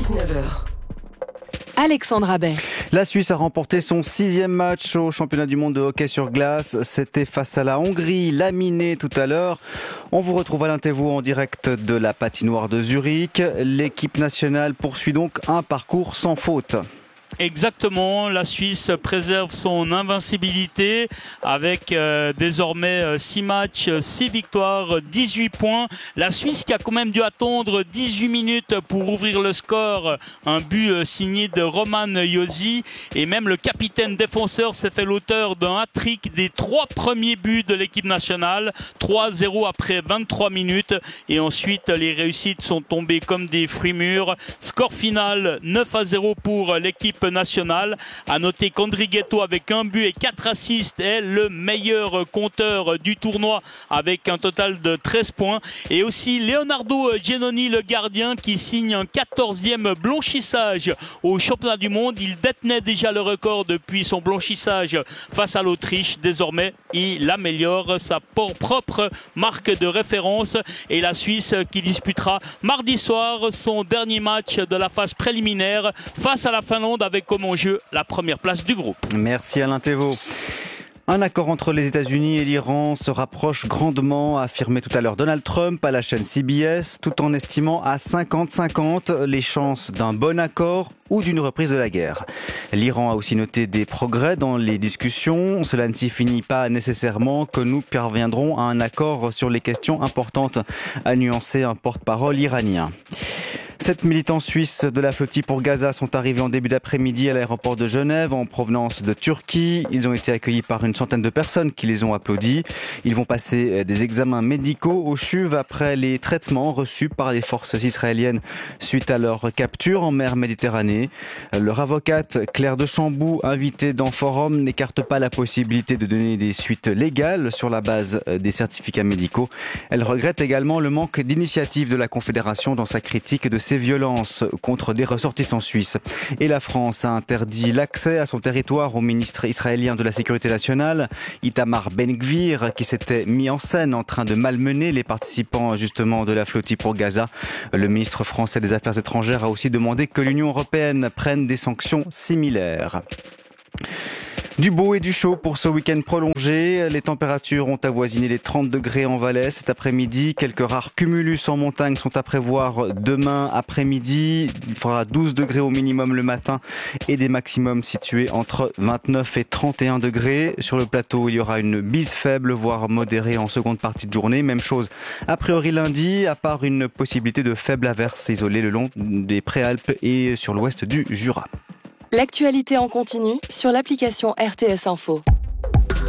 19h. Alexandra Bay. La Suisse a remporté son 6e match au championnat du monde de hockey sur glace. C'était face à la Hongrie, laminée tout à l'heure. On vous retrouve à l'Intévo en direct de la patinoire de Zurich. L'équipe nationale poursuit donc un parcours sans faute. Exactement, la Suisse préserve son invincibilité avec désormais 6 matchs, 6 victoires, 18 points. La Suisse qui a quand même dû attendre 18 minutes pour ouvrir le score. Un but signé de Roman Josi et même le capitaine défenseur s'est fait l'auteur d'un hat-trick des 3 premiers buts de l'équipe nationale. 3-0 après 23 minutes et ensuite les réussites sont tombées comme des fruits mûrs. Score final 9-0 pour l'équipe nationale. À noter qu'Andrighetto avec un but et 4 assists est le meilleur compteur du tournoi avec un total de 13 points. Et aussi Leonardo Giannoni, le gardien, qui signe un 14e blanchissage au championnat du monde. Il détenait déjà le record depuis son blanchissage face à l'Autriche. Désormais, il améliore sa propre marque de référence. Et la Suisse qui disputera mardi soir son dernier match de la phase préliminaire face à la Finlande avec comme enjeu la première place du groupe. Merci Alain Thévault. Un accord entre les États-Unis et l'Iran se rapproche grandement, a affirmé tout à l'heure Donald Trump à la chaîne CBS, tout en estimant à 50-50 les chances d'un bon accord ou d'une reprise de la guerre. L'Iran a aussi noté des progrès dans les discussions. Cela ne signifie pas nécessairement que nous parviendrons à un accord sur les questions importantes, a nuancé un porte-parole iranien. 7 militants suisses de la flottille pour Gaza sont arrivés en début d'après-midi à l'aéroport de Genève en provenance de Turquie. Ils ont été accueillis par une centaine de personnes qui les ont applaudis. Ils vont passer des examens médicaux au CHUV après les traitements reçus par les forces israéliennes suite à leur capture en mer Méditerranée. Leur avocate Claire de Chambou, invitée dans Forum, n'écarte pas la possibilité de donner des suites légales sur la base des certificats médicaux. Elle regrette également le manque d'initiative de la Confédération dans sa critique de ces violences contre des ressortissants suisses. Et la France a interdit l'accès à son territoire au ministre israélien de la Sécurité nationale, Itamar Ben-Gvir, qui s'était mis en scène en train de malmener les participants justement de la flottille pour Gaza. Le ministre français des Affaires étrangères a aussi demandé que l'Union européenne prenne des sanctions similaires. Du beau et du chaud pour ce week-end prolongé. Les températures ont avoisiné les 30 degrés en Valais cet après-midi. Quelques rares cumulus en montagne sont à prévoir demain après-midi. Il fera 12 degrés au minimum le matin et des maximums situés entre 29 et 31 degrés. Sur le plateau, il y aura une bise faible, voire modérée en seconde partie de journée. Même chose a priori lundi, à part une possibilité de faibles averses isolées le long des Préalpes et sur l'ouest du Jura. L'actualité en continu sur l'application RTS Info.